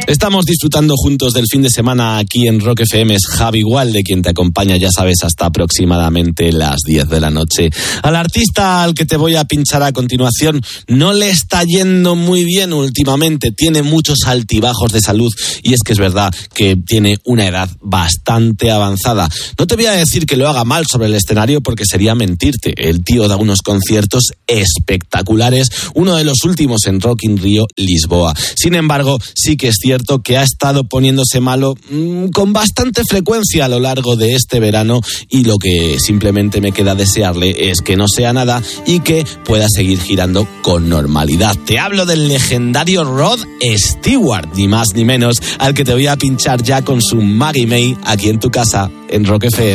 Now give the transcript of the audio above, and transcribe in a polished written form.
Estamos disfrutando juntos del fin de semana aquí en Rock FM. Es Javi Gualde quien te acompaña, ya sabes, hasta aproximadamente las 10 de la noche. Al artista al que te voy a pinchar a continuación no le está yendo muy bien últimamente. Tiene muchos altibajos de salud y es que es verdad que tiene una edad bastante avanzada. No te voy a decir que lo haga mal sobre el escenario porque sería mentirte. El tío da unos conciertos espectaculares, uno de los últimos en Rock in Rio, Lisboa. Sin embargo, sí que es cierto que ha estado poniéndose malo con bastante frecuencia a lo largo de este verano y lo que simplemente me queda desearle es que no sea nada y que pueda seguir girando con normalidad. Te hablo del legendario Rod Stewart, ni más ni menos, al que te voy a pinchar ya con su Maggie May aquí en tu casa en Rock FM.